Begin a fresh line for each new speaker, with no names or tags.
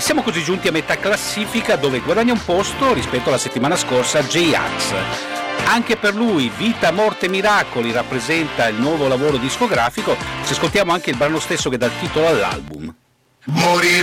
siamo così giunti a metà classifica, dove guadagna un posto rispetto alla settimana scorsa J-Ax. Anche per lui Vita, Morte, Miracoli rappresenta il nuovo lavoro discografico. Ci ascoltiamo anche il brano stesso che dà il titolo all'album.
Morire